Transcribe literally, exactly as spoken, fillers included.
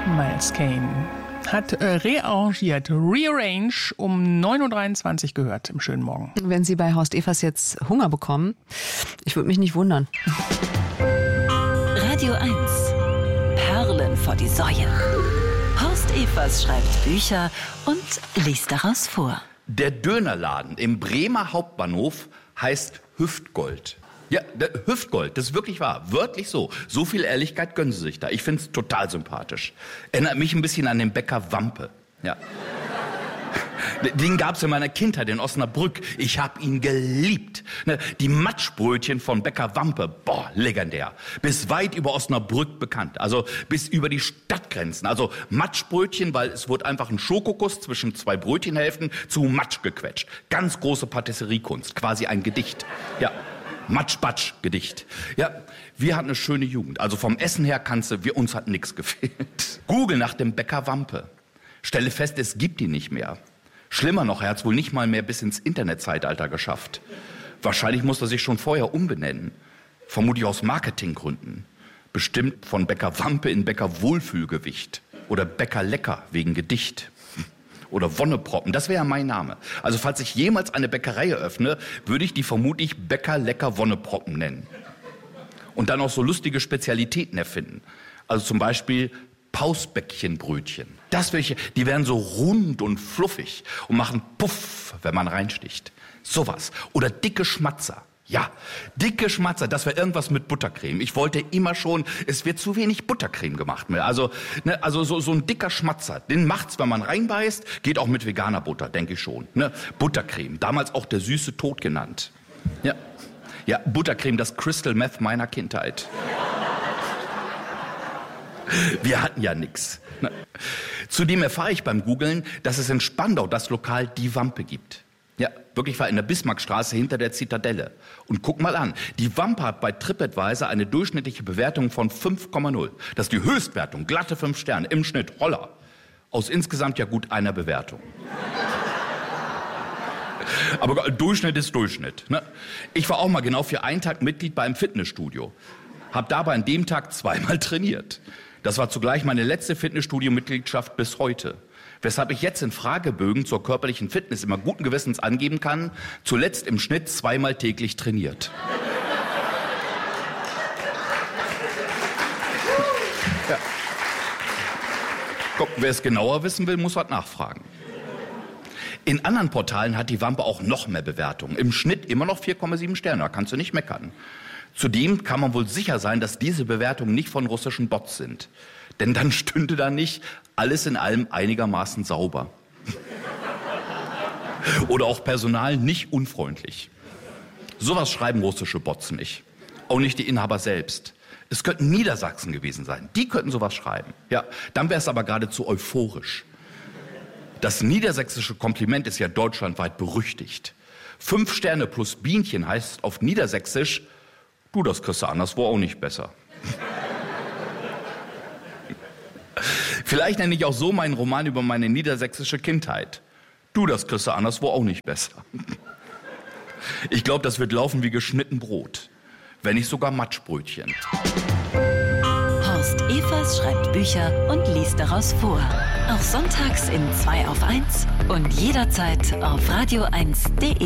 Miles Kane hat äh, rearrangiert, rearrange um neun Uhr dreiundzwanzig gehört im schönen Morgen. Wenn Sie bei Horst Evers jetzt Hunger bekommen, ich würde mich nicht wundern. Radio eins. Perlen vor die Säue. Horst Evers schreibt Bücher und liest daraus vor. Der Dönerladen im Bremer Hauptbahnhof heißt Hüftgold. Ja, Hüftgold, das ist wirklich wahr, wörtlich so. So viel Ehrlichkeit gönnen Sie sich da. Ich finde es total sympathisch. Erinnert mich ein bisschen an den Bäcker Wampe. Ja. Den gab es in meiner Kindheit in Osnabrück. Ich habe ihn geliebt. Die Matschbrötchen von Bäcker Wampe, boah, legendär. Bis weit über Osnabrück bekannt. Also bis über die Stadtgrenzen. Also Matschbrötchen, weil es wurde einfach ein Schokokuss zwischen zwei Brötchenhälften zu Matsch gequetscht. Ganz große Patisseriekunst, quasi ein Gedicht. Ja. Matsch-Batsch-Gedicht. Ja, wir hatten eine schöne Jugend. Also vom Essen her kannst du, wir, uns hat nichts gefehlt. Google nach dem Bäcker Wampe. Stelle fest, es gibt ihn nicht mehr. Schlimmer noch, er hat es wohl nicht mal mehr bis ins Internetzeitalter geschafft. Wahrscheinlich muss er sich schon vorher umbenennen. Vermutlich aus Marketinggründen. Bestimmt von Bäcker Wampe in Bäcker Wohlfühlgewicht. Oder Bäcker Lecker wegen Gedicht. Oder Wonneproppen, das wäre ja mein Name. Also falls ich jemals eine Bäckerei eröffne, würde ich die vermutlich Bäcker Lecker Wonneproppen nennen. Und dann auch so lustige Spezialitäten erfinden. Also zum Beispiel Pausbäckchenbrötchen. Das welche, die werden so rund und fluffig und machen Puff, wenn man reinsticht. Sowas. Oder dicke Schmatzer. Ja, dicke Schmatzer, das wäre irgendwas mit Buttercreme. Ich wollte immer schon, es wird zu wenig Buttercreme gemacht. Also, ne, also so, so ein dicker Schmatzer, den macht's, wenn man reinbeißt, geht auch mit veganer Butter, denke ich schon. Ne? Buttercreme, damals auch der süße Tod genannt. Ja, ja, Buttercreme, das Crystal Meth meiner Kindheit. Wir hatten ja nix. Ne? Zudem erfahre ich beim Googlen, dass es in Spandau das Lokal Die Wampe gibt. Ja, wirklich war in der Bismarckstraße hinter der Zitadelle. Und guck mal an, die Wampe hat bei TripAdvisor eine durchschnittliche Bewertung von fünf Komma null. Das ist die Höchstwertung, glatte fünf Sterne, im Schnitt, holla. Aus insgesamt ja gut einer Bewertung. Aber Durchschnitt ist Durchschnitt. Ne? Ich war auch mal genau für einen Tag Mitglied bei einem Fitnessstudio. Hab dabei an dem Tag zweimal trainiert. Das war zugleich meine letzte Fitnessstudio-Mitgliedschaft bis heute. Weshalb ich jetzt in Fragebögen zur körperlichen Fitness immer guten Gewissens angeben kann, zuletzt im Schnitt zweimal täglich trainiert. Ja. Guck, wer es genauer wissen will, muss was nachfragen. In anderen Portalen hat die Wampe auch noch mehr Bewertungen. Im Schnitt immer noch vier Komma sieben Sterne, da kannst du nicht meckern. Zudem kann man wohl sicher sein, dass diese Bewertungen nicht von russischen Bots sind. Denn dann stünde da nicht alles in allem einigermaßen sauber. Oder auch Personal nicht unfreundlich. Sowas schreiben russische Bots nicht. Auch nicht die Inhaber selbst. Es könnten Niedersachsen gewesen sein. Die könnten sowas schreiben. Ja, dann wäre es aber geradezu euphorisch. Das niedersächsische Kompliment ist ja deutschlandweit berüchtigt. Fünf Sterne plus Bienchen heißt auf Niedersächsisch, du, das kriegst du anderswo auch nicht besser. Vielleicht nenne ich auch so meinen Roman über meine niedersächsische Kindheit. Du, das kriegst du anderswo auch nicht besser. Ich glaube, das wird laufen wie geschnitten Brot. Wenn nicht sogar Matschbrötchen. Horst Evers schreibt Bücher und liest daraus vor. Auch sonntags in zwei auf eins und jederzeit auf radio eins punkt de.